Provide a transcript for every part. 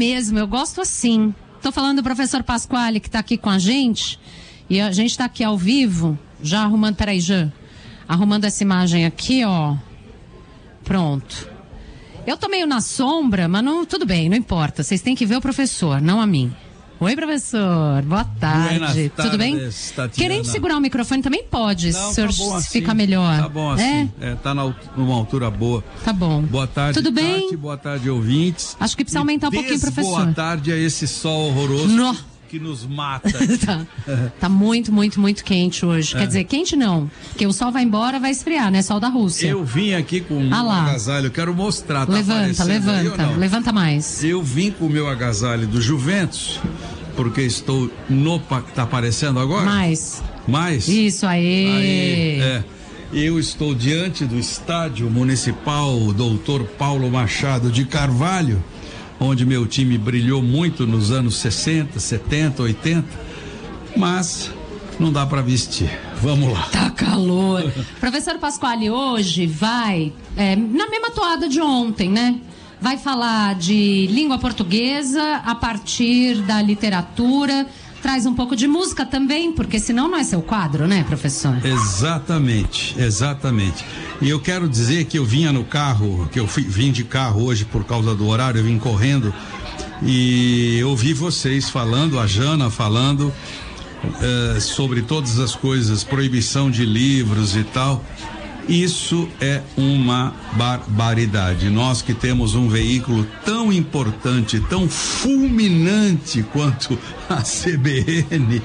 mesmo, eu gosto assim. Tô falando do professor Pasquale, que tá aqui com a gente, e a gente tá aqui ao vivo, já arrumando, peraí, arrumando essa imagem aqui, ó. Pronto. Eu tô meio na sombra, mas não, tudo bem, não importa. Vocês têm que ver o professor, não a mim. Oi, professor. Boa tarde. Tudo bem? Tatiana. Querendo segurar o microfone também pode, não, se o senhor tá assim, fica melhor. Tá bom assim. Tá numa altura boa. Tá bom. Boa tarde, tudo Tati, bem? Boa tarde, ouvintes. Acho que precisa aumentar um pouquinho, professor. Boa tarde a esse sol horroroso que nos mata. Tá muito, muito, muito quente hoje. Quer dizer, quente não, porque o sol vai embora, vai esfriar, né? Sol da Rússia. Eu vim aqui com o meu agasalho, eu quero mostrar. Tá levanta mais. Eu vim com o meu agasalho do Juventus, porque estou tá aparecendo agora? Mais? Isso aí. Eu estou diante do Estádio Municipal Dr. Paulo Machado de Carvalho, onde meu time brilhou muito nos anos 60, 70, 80, mas não dá para vestir. Vamos lá. Tá calor. Professor Pasquale hoje vai, na mesma toada de ontem, né? Vai falar de língua portuguesa a partir da literatura, traz um pouco de música também, porque senão não é seu quadro, né, professor? Exatamente. E eu quero dizer que eu vinha no carro, vim de carro hoje por causa do horário, eu vim correndo e eu ouvi vocês falando, a Jana falando sobre todas as coisas, proibição de livros e tal. Isso é uma barbaridade. Nós que temos um veículo tão importante, tão fulminante quanto a CBN,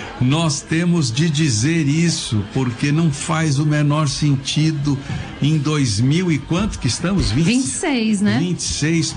nós temos de dizer isso, porque não faz o menor sentido em 2000 e quanto que estamos? 26, né? 26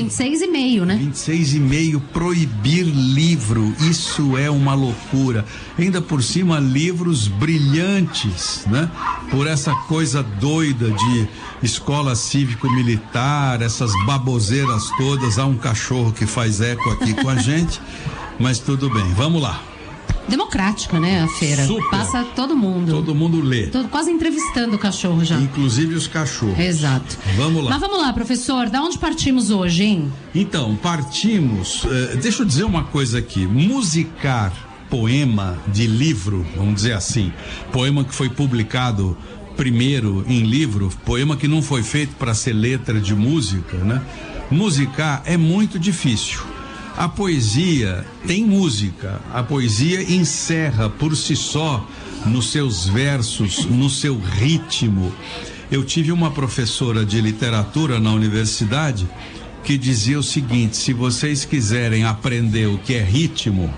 e meio, né? 26 e meio proibir livro, isso é uma loucura. Ainda por cima livros brilhantes, né? Por essa coisa doida de escola cívico-militar, essas baboseiras todas. Há um cachorro que faz eco aqui com a gente, mas tudo bem, vamos lá. Democrática, né, a feira? Super. Passa todo mundo. Todo mundo lê. Quase entrevistando o cachorro já. Inclusive os cachorros. Exato. Vamos lá. Mas vamos lá, professor, da onde partimos hoje, hein? Então, partimos, deixa eu dizer uma coisa aqui, musicar poema de livro, vamos dizer assim, poema que foi publicado primeiro em livro, poema que não foi feito para ser letra de música, né? Musicar é muito difícil. A poesia tem música, a poesia encerra por si só nos seus versos, no seu ritmo. Eu tive uma professora de literatura na universidade que dizia o seguinte: se vocês quiserem aprender o que é ritmo,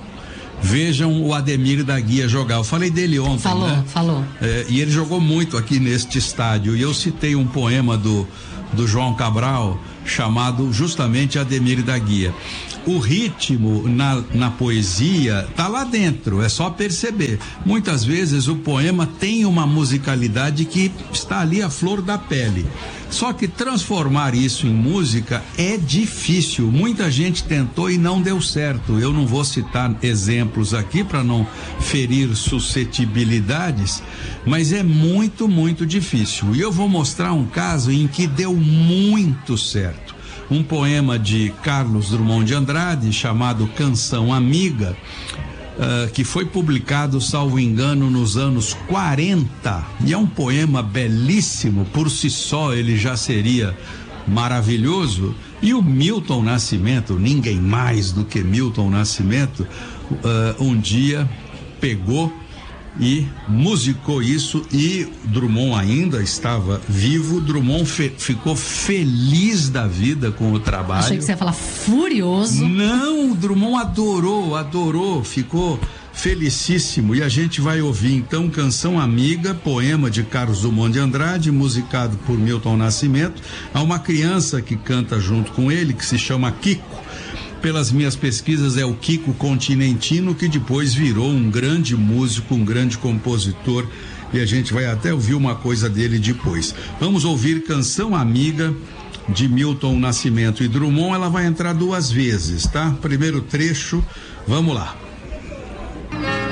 vejam o Ademir da Guia jogar. Eu falei dele ontem, Falou. E ele jogou muito aqui neste estádio, e eu citei um poema do João Cabral, chamado justamente Ademir da Guia. O ritmo na poesia tá lá dentro, é só perceber. Muitas vezes o poema tem uma musicalidade que está ali à flor da pele. Só que transformar isso em música é difícil. Muita gente tentou e não deu certo. Eu não vou citar exemplos aqui para não ferir suscetibilidades, mas é muito, muito difícil. E eu vou mostrar um caso em que deu muito certo. Um poema de Carlos Drummond de Andrade chamado Canção Amiga, que foi publicado, salvo engano, nos anos 40, e é um poema belíssimo, por si só ele já seria maravilhoso. E o Milton Nascimento, ninguém mais do que Milton Nascimento, um dia pegou e musicou isso, e Drummond ainda estava vivo. Drummond ficou feliz da vida com o trabalho. Achei que você ia falar furioso. Não, Drummond adorou, ficou felicíssimo. E a gente vai ouvir então Canção Amiga, poema de Carlos Drummond de Andrade, musicado por Milton Nascimento. Há uma criança que canta junto com ele, que se chama Kiko. Pelas minhas pesquisas é o Kiko Continentino, que depois virou um grande músico, um grande compositor, e a gente vai até ouvir uma coisa dele depois. Vamos ouvir Canção Amiga de Milton Nascimento e Drummond. Ela vai entrar duas vezes, tá? Primeiro trecho, vamos lá.